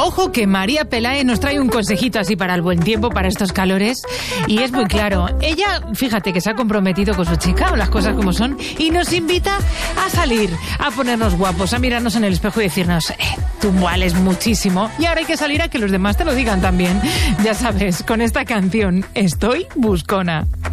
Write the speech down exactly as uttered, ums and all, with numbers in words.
Ojo que María Pelae nos trae un consejito así para el buen tiempo, para estos calores, y es muy claro. Ella, fíjate que se ha comprometido con su chica, las cosas como son, y nos invita a salir, a ponernos guapos, a mirarnos en el espejo y decirnos, eh, tú vales muchísimo, y ahora hay que salir a que los demás te lo digan también. Ya sabes, con esta canción, Estoy Buscona.